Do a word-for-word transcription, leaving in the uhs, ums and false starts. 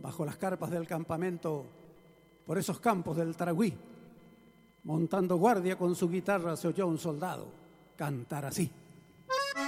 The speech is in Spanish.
bajo las carpas del campamento, por esos campos del Taragüí, montando guardia con su guitarra, se oyó un soldado cantar así.